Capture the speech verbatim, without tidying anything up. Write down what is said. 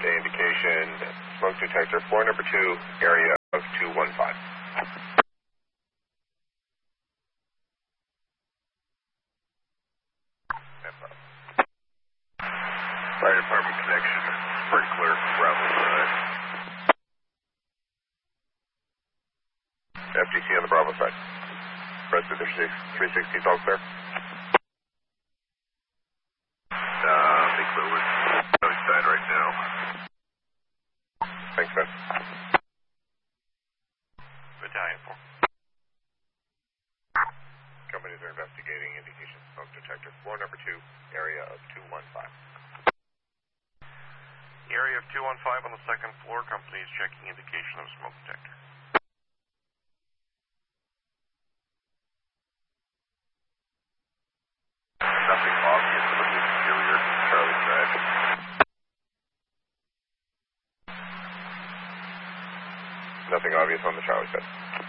indication, smoke detector floor number two, area of two one five. Fire department connection, sprinkler, Bravo side. F T C on the Bravo side. Rest of the three sixty is all clear. Uh, big fluid. Outside right now. Thanks, man. Battalion four. Companies are investigating indication smoke detector floor number two, area of two one five. The area of two one five on the second floor, company is checking indication of smoke detector. Nothing obvious on the exterior, Charlie side. Nothing obvious on the Charlie side.